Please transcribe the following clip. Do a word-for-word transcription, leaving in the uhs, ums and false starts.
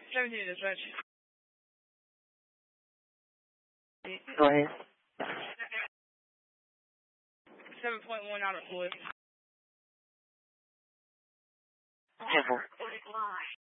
seventeen dispatch. Go ahead. seven point one out of Floyd. ten four.